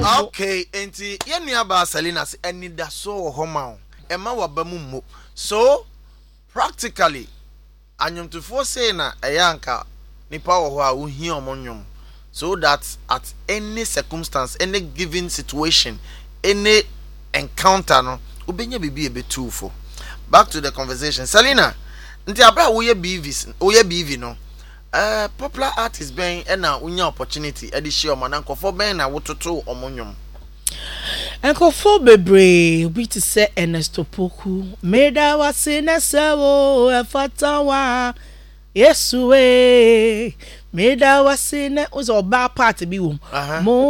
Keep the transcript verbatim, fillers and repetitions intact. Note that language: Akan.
Okay, enti ye nua ba Selina se eni da so wo homa o. E ma waba mu mo. So practically anyomtofo say na eyanka nipa wo ho a wo hi omonyom. So that at any circumstance, any given situation, any encounter no ubenya bibi ebe too for. Back to the conversation. Selina, nti abra wo ye B V, wo ye B V no. Uh, popular artist ben na unya opportunity e di share man ankofo ben na wototo omonyom. Ankofo bebre bi to say Ernesto Poku meda wase na sawo efatawa Yesu we meda wase na ozo ba part bi wo mo